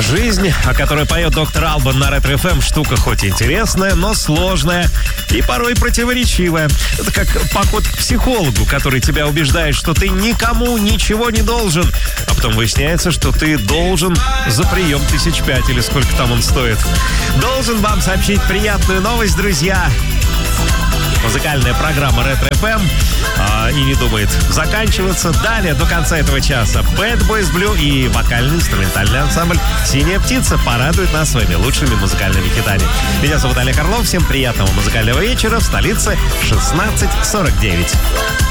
Жизнь, о которой поет доктор Албан на Ретро ФМ, штука хоть интересная, но сложная и порой противоречивая. Это как поход к психологу, который тебя убеждает, что ты никому ничего не должен, а потом выясняется, что ты должен за прием 1005 или сколько там он стоит. Должен вам сообщить приятную новость, друзья. Музыкальная программа Ретро ФМ и не думает заканчиваться. Далее, до конца этого часа, Bad Boys Blue и вокально-инструментальный ансамбль «Синяя птица» порадуют нас своими лучшими музыкальными хитами. Меня зовут Олег Орлов. Всем приятного музыкального вечера. В столице 16:49.